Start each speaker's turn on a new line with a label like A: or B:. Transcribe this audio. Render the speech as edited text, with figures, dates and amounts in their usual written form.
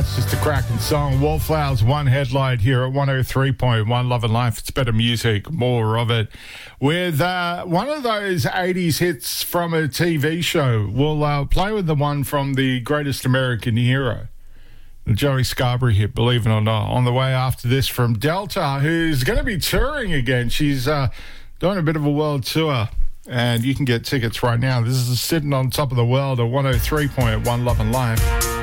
A: it's just a cracking song. Wallflowers, One Headlight here at 103.1 Love and Life. It's better music, more of it. With one of those 80s hits from a TV show. We'll play with the one from The Greatest American Hero. The Joey Scarborough hit, believe it or not. On the way after this from Delta, who's going to be touring again. She's doing a bit of a world tour. And you can get tickets right now. This is Sitting on Top of the World at 103.1 Love and Life.